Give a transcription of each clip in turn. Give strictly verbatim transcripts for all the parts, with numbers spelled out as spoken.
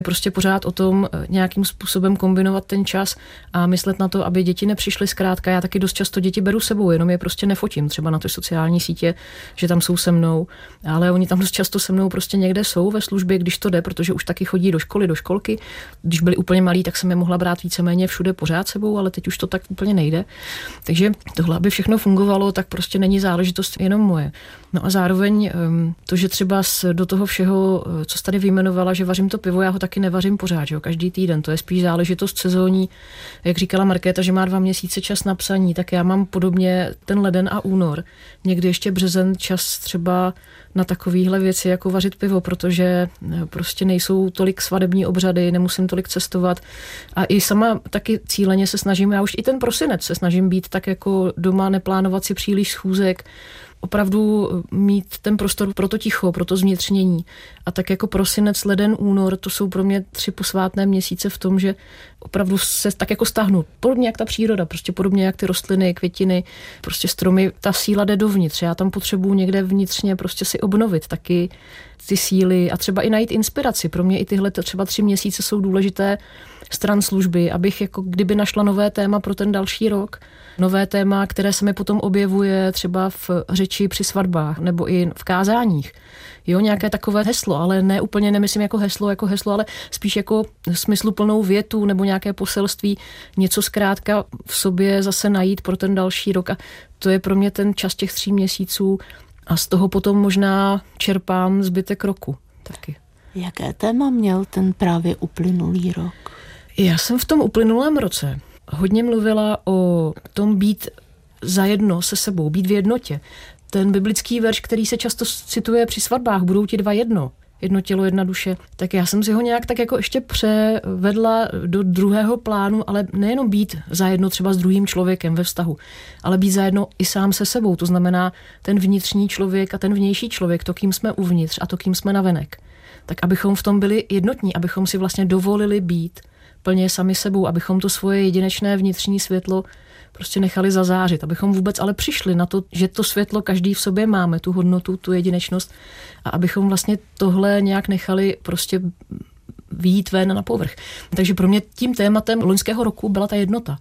Prostě pořád o tom nějakým způsobem kombinovat ten čas a myslet na to, aby děti nepřišly zkrátka. Já taky dost často děti beru sebou, jenom je prostě nefotím, třeba na ty sociální sítě, že tam jsou se mnou, ale oni tam dost často se mnou prostě někde jsou ve službě, když to jde, protože už taky chodí do školy, do školky. Když byli úplně malí, tak jsem je mohla brát víceméně všude pořád sebou, ale teď už to tak úplně nejde. Takže tohle, aby všechno fungovalo, tak prostě není záležitost jenom moje. No a zároveň to, že třeba do toho všeho, co jsi tady vyjmenovala, že vařím to pivo, já ho taky nevařím pořád, že jo, každý týden. To je spíš záležitost sezónní. Jak říkala Markéta, že má dva měsíce čas na psaní, tak já mám podobně ten leden a únor. Někdy ještě březen čas třeba na takovýhle věci, jako vařit pivo, protože prostě nejsou tolik svadební obřady, nemusím tolik cestovat. A i sama taky cíleně se snažím, já už i ten prosinec se snažím být tak jako doma, neplánovat si příliš schůzek, opravdu mít ten prostor pro to ticho, pro to zvnitřnění. A tak jako prosinec, leden, únor, to jsou pro mě tři posvátné měsíce v tom, že opravdu se tak jako stáhnu. Podobně jak ta příroda, prostě podobně jak ty rostliny, květiny, prostě stromy, ta síla jde dovnitř. Já tam potřebuji někde vnitřně prostě si obnovit taky ty síly a třeba i najít inspiraci. Pro mě i tyhle třeba tři měsíce jsou důležité stran služby, abych jako kdyby našla nové téma pro ten další rok. Nové téma, které se mi potom objevuje třeba v řeči při svatbách nebo i v kázáních. Jo, nějaké takové heslo, ale ne úplně nemyslím jako heslo, jako heslo, ale spíš jako smysluplnou větu nebo nějaké poselství, něco zkrátka v sobě zase najít pro ten další rok. A to je pro mě ten čas těch tří měsíců a z toho potom možná čerpám zbytek roku taky. Jaké téma měl ten právě uplynulý rok? Já jsem v tom uplynulém roce hodně mluvila o tom být zajedno se sebou, být v jednotě. Ten biblický verš, který se často cituje při svatbách, budou ti dva jedno, jedno tělo, jedna duše, tak já jsem si ho nějak tak jako ještě převedla do druhého plánu, ale nejenom být zajedno třeba s druhým člověkem ve vztahu, ale být zajedno i sám se sebou, to znamená ten vnitřní člověk a ten vnější člověk, to, kým jsme uvnitř a to, kým jsme navenek. Tak abychom v tom byli jednotní, abychom si vlastně dovolili být plně sami sebou, abychom to svoje jedinečné vnitřní světlo prostě nechali zazářit, abychom vůbec ale přišli na to, že to světlo každý v sobě máme, tu hodnotu, tu jedinečnost a abychom vlastně tohle nějak nechali prostě vyjít ven na povrch. Takže pro mě tím tématem loňského roku byla ta jednota.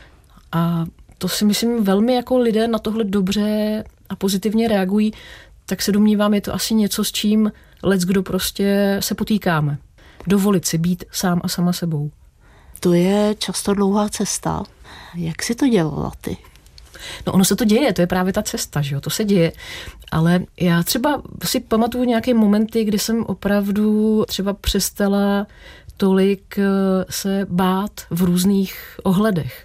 A to si myslím velmi jako lidé na tohle dobře a pozitivně reagují, tak se domnívám, je to asi něco, s čím leckdo prostě se potýkáme. Dovolit si být sám a sama sebou. To je často dlouhá cesta. Jak jsi to dělala ty? No ono se to děje, to je právě ta cesta, že jo, to se děje. Ale já třeba si pamatuju nějaké momenty, kdy jsem opravdu třeba přestala tolik se bát v různých ohledech.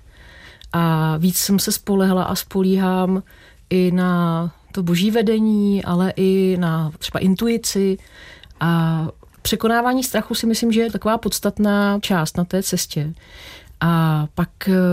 A víc jsem se spolehla a spolíhám i na to boží vedení, ale i na třeba intuici a překonávání strachu si myslím, že je taková podstatná část na té cestě. A pak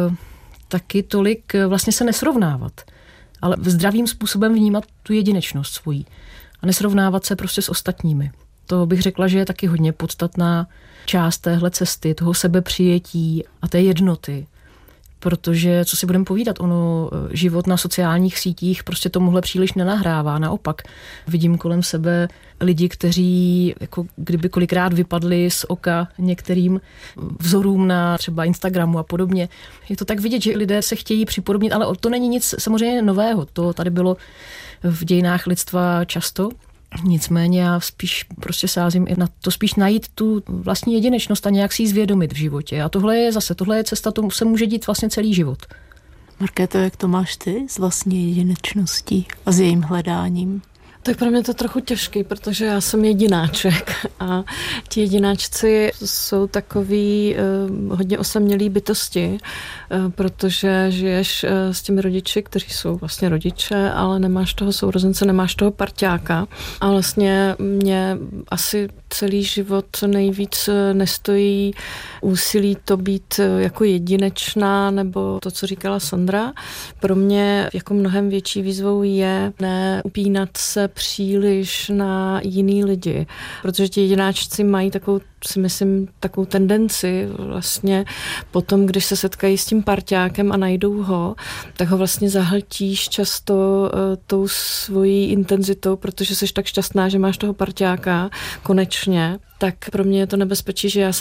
taky tolik vlastně se nesrovnávat, ale zdravým způsobem vnímat tu jedinečnost svojí a nesrovnávat se prostě s ostatními. To bych řekla, že je taky hodně podstatná část téhle cesty, toho sebepřijetí a té jednoty. Protože, co si budeme povídat, ono život na sociálních sítích prostě tomuhle příliš nenahrává. Naopak vidím kolem sebe lidi, kteří jako kdyby kolikrát vypadli z oka některým vzorům na třeba Instagramu a podobně. Je to tak vidět, že lidé se chtějí připodobnit, ale to není nic samozřejmě nového. To tady bylo v dějinách lidstva často. Nicméně já spíš prostě sázím i na to spíš najít tu vlastní jedinečnost a nějak si ji zvědomit v životě. A tohle je zase, tohle je cesta, to se může dít vlastně celý život. Markéto, jak to máš ty s vlastní jedinečností a s jejím hledáním? Tak pro mě to trochu těžký, protože já jsem jedináček a ti jedináčci jsou takový uh, hodně osamělý bytosti, uh, protože žiješ uh, s těmi rodiči, kteří jsou vlastně rodiče, ale nemáš toho sourozence, nemáš toho parťáka a vlastně mě asi celý život nejvíc nestojí úsilí to být jako jedinečná, nebo to, co říkala Sandra. Pro mě jako mnohem větší výzvou je neupínat se příliš na jiný lidi, protože ti jedináčci mají takovou, si myslím, takovou tendenci vlastně potom, když se setkají s tím parťákem a najdou ho, tak ho vlastně zahltíš často uh, tou svojí intenzitou, protože jsi tak šťastná, že máš toho parťáka, konečně ročně, tak pro mě je to nebezpečí, že já se